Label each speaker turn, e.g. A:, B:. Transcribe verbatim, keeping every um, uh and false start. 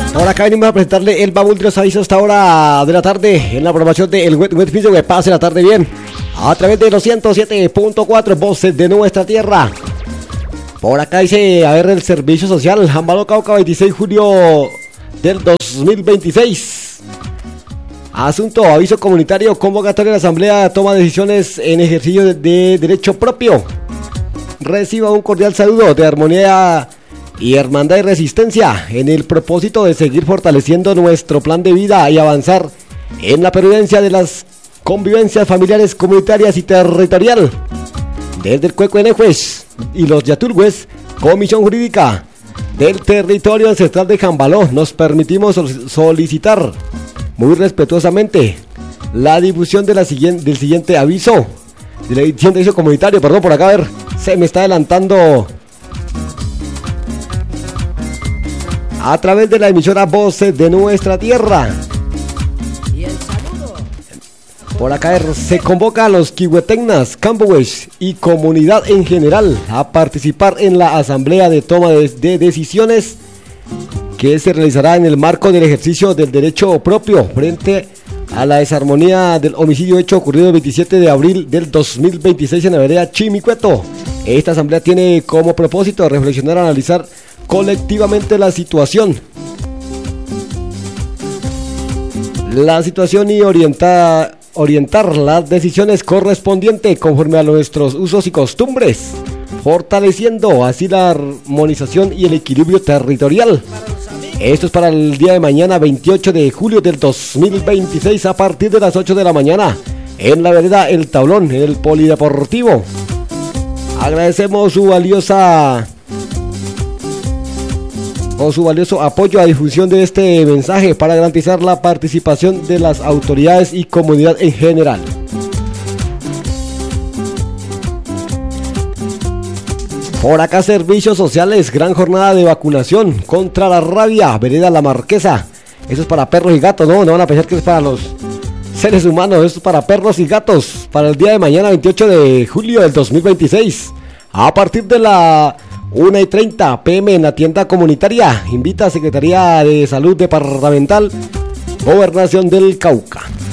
A: Ahora acá venimos a presentarle el baúl de los avisos hasta hora de la tarde en la programación de El Wet Wet Video, que pase la tarde bien a través de los ciento siete punto cuatro Voces de Nuestra Tierra. Por acá dice, a ver, el servicio social Jambaló Cauca, veintiséis de julio del dos mil veintiséis. Asunto, aviso comunitario, convocatoria de la asamblea, toma decisiones en ejercicio de, de derecho propio. Reciba un cordial saludo de armonía y hermandad y resistencia en el propósito de seguir fortaleciendo nuestro plan de vida y avanzar en la pervivencia de las convivencias familiares, comunitarias y territorial. Desde el Cuecuenejues y los Yatulhues, Comisión Jurídica del Territorio Ancestral de Jambaló, nos permitimos solicitar muy respetuosamente la difusión de la siguiente, del siguiente aviso, de la edición de aviso comunitario. Perdón, por acá, a ver, se me está adelantando. A través de la emisora Voces de Nuestra Tierra.
B: Y el saludo.
A: Por acá se convoca a los Quihuetecnas, Campowesh y comunidad en general a participar en la asamblea de toma de, de decisiones que se realizará en el marco del ejercicio del derecho propio frente a la desarmonía del homicidio hecho ocurrido el veintisiete de abril del dos mil veintiséis en la vereda Chimicueto. Esta asamblea tiene como propósito reflexionar, analizar colectivamente la situación. La situación y orientar, orientar las decisiones correspondientes conforme a nuestros usos y costumbres, fortaleciendo así la armonización y el equilibrio territorial. Esto es para el día de mañana, veintiocho de julio del dos mil veintiséis, a partir de las ocho de la mañana, en la vereda El Tablón, en el Polideportivo. Agradecemos su valiosa o su valioso apoyo a difusión de este mensaje para garantizar la participación de las autoridades y comunidad en general. Por acá, servicios sociales, gran jornada de vacunación contra la rabia, vereda La Marquesa. Eso es para perros y gatos, no, no van a pensar que es para los seres humanos, esto es para perros y gatos, para el día de mañana, veintiocho de julio del dos mil veintiséis, a partir de la una y treinta pm en la tienda comunitaria. Invita a Secretaría de Salud Departamental, Gobernación del Cauca.